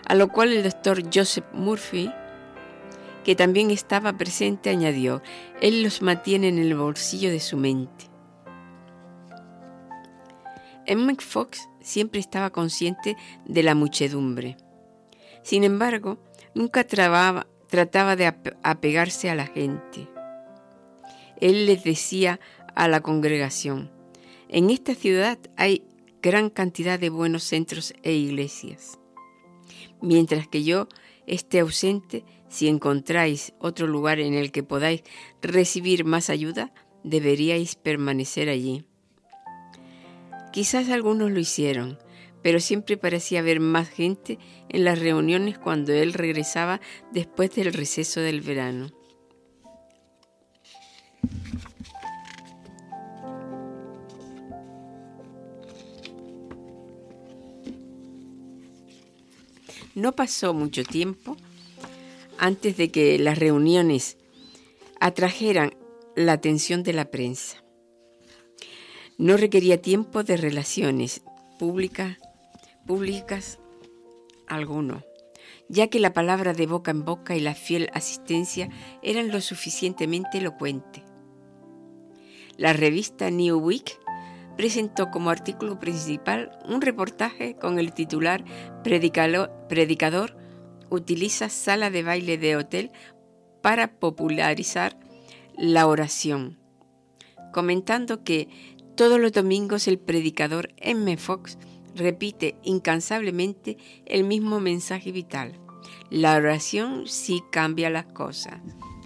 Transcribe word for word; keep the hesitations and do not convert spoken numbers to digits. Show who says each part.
Speaker 1: A lo cual el doctor Joseph Murphy, que también estaba presente, añadió: él los mantiene en el bolsillo de su mente. Emmett Fox siempre estaba consciente de la muchedumbre. Sin embargo, nunca trababa, trataba de apegarse a la gente. Él les decía a la congregación: en esta ciudad hay gran cantidad de buenos centros e iglesias. Mientras que yo esté ausente, si encontráis otro lugar en el que podáis recibir más ayuda, deberíais permanecer allí. Quizás algunos lo hicieron, pero siempre parecía haber más gente en las reuniones cuando él regresaba después del receso del verano. No pasó mucho tiempo antes de que las reuniones atrajeran la atención de la prensa. No requería tiempo de relaciones públicas, públicas alguno, ya que la palabra de boca en boca y la fiel asistencia eran lo suficientemente elocuente. La revista New Week presentó como artículo principal un reportaje con el titular Predicador, Predicador utiliza sala de baile de hotel para popularizar la oración, comentando que todos los domingos el predicador Emmett Fox repite incansablemente el mismo mensaje vital: la oración sí cambia las cosas.